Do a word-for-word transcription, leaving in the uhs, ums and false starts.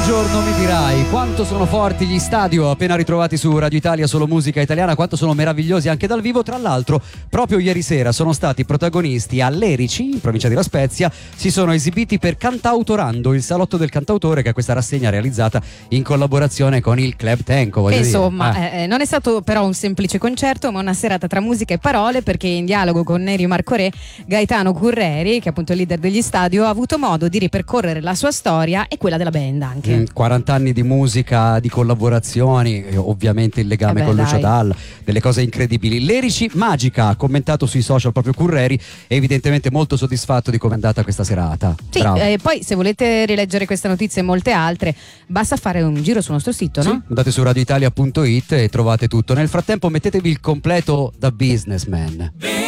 giorno mi dirai quanto sono forti gli stadio appena ritrovati su Radio Italia Solo Musica Italiana, quanto sono meravigliosi anche dal vivo. Tra l'altro proprio ieri sera sono stati protagonisti a Lerici, in provincia di La Spezia. Si sono esibiti per Cantautorando, il salotto del cantautore, che è questa rassegna realizzata in collaborazione con il Club Tenco, voglio Insomma, dire. eh. Eh, non è stato però un semplice concerto, ma una serata tra musica e parole, perché in dialogo con Neri Marco Re, Gaetano Curreri, che è appunto il leader degli stadio, ha avuto modo di ripercorrere la sua storia e quella della band anche. Mm, quaranta anni di musica, di collaborazioni, ovviamente il legame Eh beh, con Lucio dai. Dalla, delle cose incredibili. Lerici magica, ha commentato sui social proprio Curreri, è evidentemente molto soddisfatto di come è andata questa serata. Sì, Bravo. eh, poi se volete rileggere questa notizia e molte altre, basta fare un giro sul nostro sito, Sì, no? andate su radioitalia punto it e trovate tutto. Nel frattempo mettetevi il completo da businessman.